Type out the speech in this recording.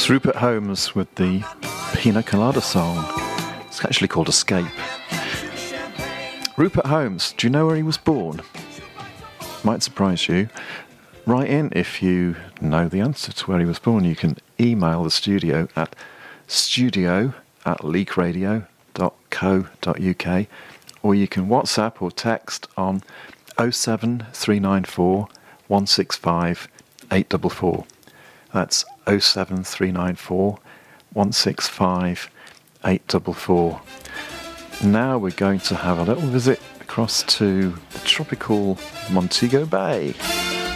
It's Rupert Holmes with the Pina Colada song. It's actually called Escape. Rupert Holmes, do you know where he was born? Might surprise you. Write in if you know the answer to where he was born. You can email the studio at studio@leakradio.co.uk, or you can WhatsApp or text on 07394 165 844. That's 07394 165 844. Now we're going to have a little visit across to the tropical Montego Bay.